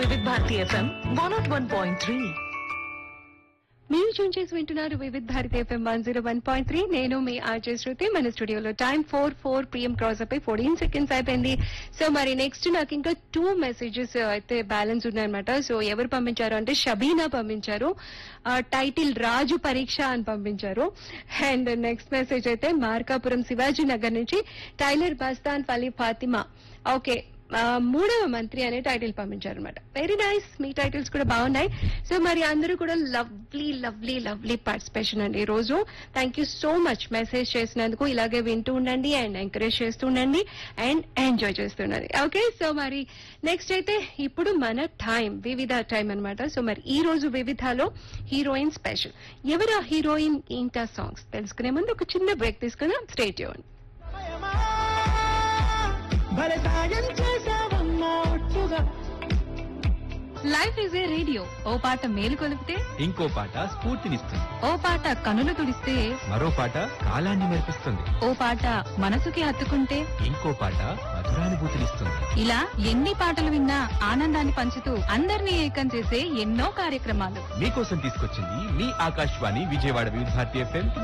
వివిధ భారతి ఎఫ్ఎం 101.3. మీరు ట్యూన్ చేసి వింటున్నారు వివిధ్ భారతి ఎఫ్ఎం 101.3. నేను మీ ఆర్జే శృతి. మన స్టూడియోలో టైం 4 PM క్రాస్ అయిపోయి 14 సెకండ్స్ అయిపోయింది. సో మరి నెక్స్ట్ నాకు ఇంకా 2 మెసేజెస్ అయితే బ్యాలెన్స్ ఉన్నాయన్నమాట. సో ఎవరు పంపించారు అంటే షబీనా పంపించారు. టైటిల్ రాజు పరీక్ష అని పంపించారు. అండ్ నెక్స్ట్ మెసేజ్ అయితే మార్కాపురం శివాజీ నగర్ నుంచి టైలర్ బస్తాన్ ఫలీ ఫాతిమా. ఓకే, మూడవ మంత్రి అనే టైటిల్ పంపించారు అనమాట. వెరీ నైస్, మీ టైటిల్స్ కూడా బాగున్నాయి. సో మరి అందరూ కూడా లవ్లీ లవ్లీ లవ్లీ పార్టిసిపేషన్ అండి ఈ రోజు. Thank you so much message చేసినందుకు. ఇలాగే వింటూ ఉండండి అండ్ ఎంకరేజ్ చేస్తూ ఉండండి అండ్ ఎంజాయ్ చేస్తుండండి. ఓకే, సో మరి నెక్స్ట్ అయితే ఇప్పుడు మన టైం వివిధ టైం అనమాట. సో మరి ఈ రోజు వివిధలో హీరోయిన్ స్పెషల్. ఎవరు ఆ హీరోయిన్, ఏంటా సాంగ్స్ తెలుసుకునే ముందు ఒక చిన్న బ్రేక్ తీసుకుందాం. Stay tune. Life is a radio. ఓ పాట మేలు కొలిపితే ఇంకో పాట స్ఫూర్తినిస్తుంది. ఓ పాట కనులు తుడిస్తే మరో పాట కాలాన్ని మెరిపిస్తుంది. ఓ పాట మనసుకి హత్తుకుంటే ఇంకో పాట మధురానుభూతినిస్తుంది. ఇలా ఎన్ని పాటలు విన్నా ఆనందాన్ని పంచుతూ అందరినీ ఏకం చేసే ఎన్నో కార్యక్రమాలు మీకోసం తీసుకొచ్చింది మీ ఆకాశవాణి విజయవాడ వివిధ భారతి ఎఫ్ఎం